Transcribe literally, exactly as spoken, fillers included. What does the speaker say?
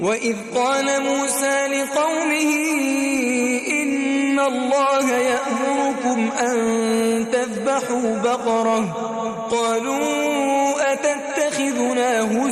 وإذ قال موسى لقومه إن الله يأمركم أن تذبحوا بقرة قالوا أتتخذنا هزوا